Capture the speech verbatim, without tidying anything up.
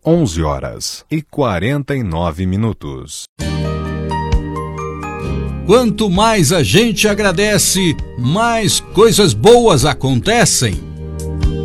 onze horas e quarenta e nove minutos. Quanto mais a gente agradece, mais coisas boas acontecem.